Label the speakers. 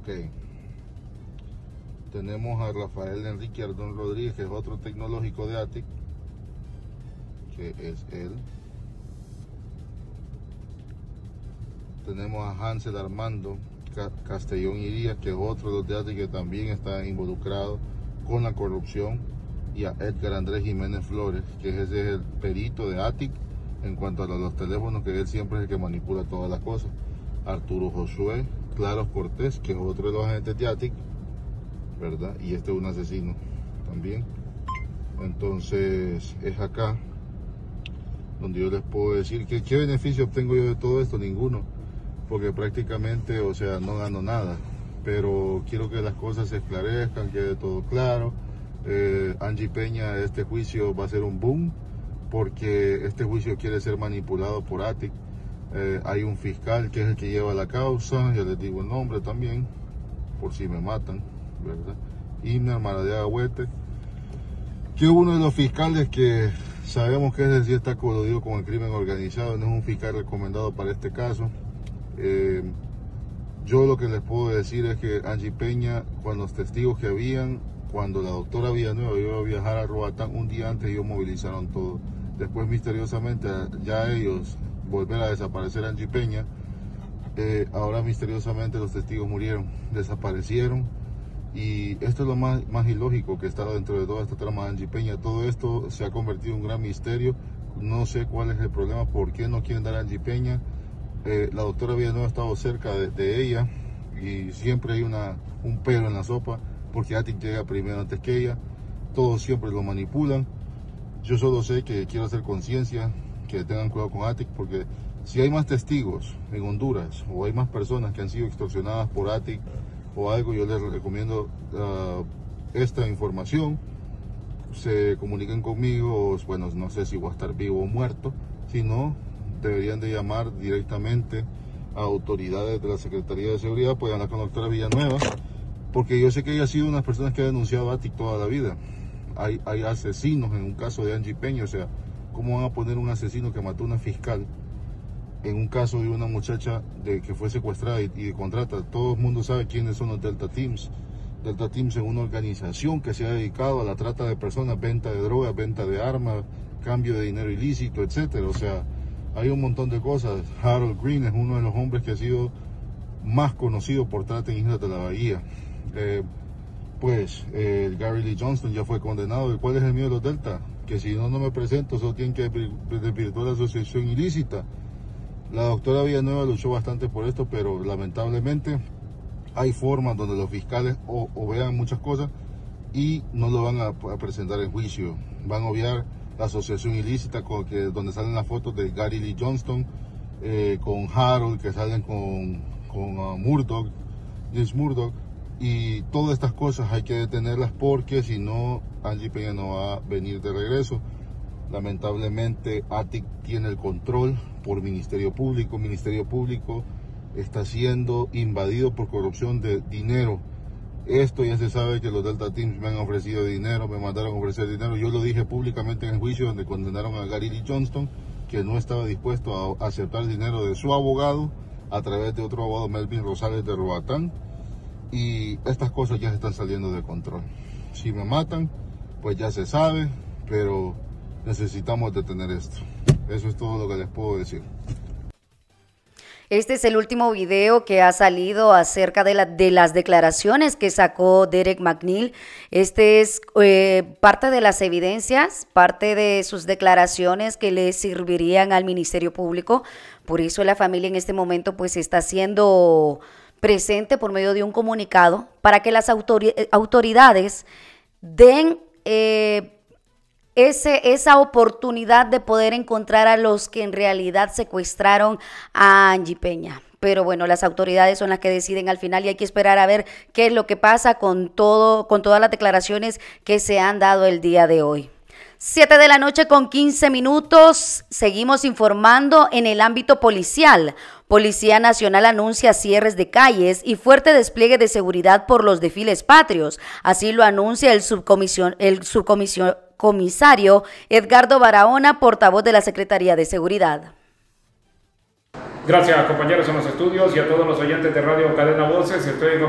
Speaker 1: Ok. Tenemos a Rafael Enrique Ardón Rodríguez, que es otro tecnológico de ATIC, que es él. Tenemos a Hansel Armando Castellón Irías, que es otro de los de ATIC que también está involucrado con la corrupción, y a Edgar Andrés Jiménez Flores, que ese es el perito de ATIC en cuanto a los teléfonos, que él siempre es el que manipula todas las cosas. Arturo Josué Claros Cortés, que es otro de los agentes de ATIC, ¿verdad? Y este es un asesino también. Entonces es acá donde yo les puedo decir que qué beneficio obtengo yo de todo esto. Ninguno, porque prácticamente, o sea, no gano nada, pero quiero que las cosas se esclarezcan, quede todo claro. Angie Peña, este juicio va a ser un boom, porque este juicio quiere ser manipulado por ATIC. Hay un fiscal que es el que lleva la causa, ya les digo el nombre también, por si me matan, ¿verdad? Imner Maradiaga Huete, que es uno de los fiscales que sabemos que ese sí está coludido con el crimen organizado, no es un fiscal recomendado para este caso. Yo lo que les puedo decir es que Angie Peña, con los testigos que habían, cuando la doctora Villanueva iba a viajar a Roatán un día antes, ellos movilizaron todo. Después, misteriosamente, ya ellos volver a desaparecer a Angie Peña. Ahora misteriosamente los testigos murieron, desaparecieron, y esto es lo más ilógico que está dentro de toda esta trama de Angie Peña. Todo esto se ha convertido en un gran misterio. No sé cuál es el problema, por qué no quieren dar a Angie Peña. La doctora Villanueva ha estado cerca de ella, y siempre hay un pelo en la sopa, porque ATIC llega primero antes que ella. Todos siempre lo manipulan. Yo solo sé que quiero hacer conciencia, que tengan cuidado con ATIC, porque si hay más testigos en Honduras, o hay más personas que han sido extorsionadas por ATIC o algo, yo les recomiendo esta información. Se comuniquen conmigo, bueno, no sé si voy a estar vivo o muerto. Si no, deberían de llamar directamente a autoridades de la Secretaría de Seguridad, pueden hablar con la doctora Villanueva, porque yo sé que ella ha sido una de las personas que ha denunciado a ATIC toda la vida. Hay asesinos en un caso de Angie Peña, o sea, ¿cómo van a poner un asesino que mató a una fiscal en un caso de una muchacha que fue secuestrada y de contrata? Todo el mundo sabe quiénes son los Delta Teams. Delta Teams es una organización que se ha dedicado a la trata de personas, venta de drogas, venta de armas, cambio de dinero ilícito, etcétera. O sea, hay un montón de cosas. Harold Green es uno de los hombres que ha sido más conocido por trata en Islas de la Bahía. Gary Lee Johnston ya fue condenado. ¿Y cuál es el miedo de los Delta? Que si no me presento, solo tienen que desvirtuar la asociación ilícita. La doctora Villanueva luchó bastante por esto, pero lamentablemente hay formas donde los fiscales o vean muchas cosas y no lo van a presentar en juicio. Van a obviar la asociación ilícita, donde salen las fotos de Gary Lee Johnston con Harold, que salen con Murdoch, James Murdoch, y todas estas cosas hay que detenerlas, porque si no, Angie Peña no va a venir de regreso. Lamentablemente ATIC tiene el control por Ministerio Público. Ministerio Público está siendo invadido por corrupción de dinero. Esto ya se sabe, que los Delta Teams me han ofrecido dinero, me mandaron a ofrecer dinero. Yo lo dije públicamente en el juicio donde condenaron a Gary Lee Johnston, que no estaba dispuesto a aceptar dinero de su abogado a través de otro abogado, Melvin Rosales de Roatán. Y estas cosas ya se están saliendo de control. Si me matan, pues ya se sabe, pero necesitamos detener esto. Eso es todo lo que les puedo decir.
Speaker 2: Este es el último video que ha salido acerca de las declaraciones que sacó Derek McNeil. Este es parte de las evidencias, parte de sus declaraciones que le servirían al Ministerio Público. Por eso la familia en este momento pues está haciendo presente por medio de un comunicado para que las autoridades den esa oportunidad de poder encontrar a los que en realidad secuestraron a Angie Peña. Pero bueno, las autoridades son las que deciden al final, y hay que esperar a ver qué es lo que pasa con todas las declaraciones que se han dado el día de hoy. 7:15 p.m, seguimos informando en el ámbito policial. Policía Nacional anuncia cierres de calles y fuerte despliegue de seguridad por los desfiles patrios. Así lo anuncia el subcomisario Edgardo Barahona, portavoz de la Secretaría de Seguridad.
Speaker 3: Gracias, compañeros en los estudios, y a todos los oyentes de Radio Cadena Voces. Estoy